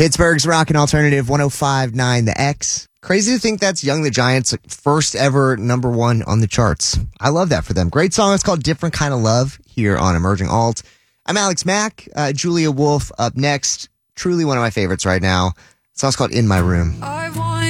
Pittsburgh's Rockin' Alternative 105.9 The X. Crazy to think that's Young the Giant's first ever number one on the charts. I love that for them. Great song. It's called Different Kind of Love here on Emerging Alt. I'm Alex Mack. Julia Wolf up next. Truly one of my favorites right now. The song's called In My Room. I want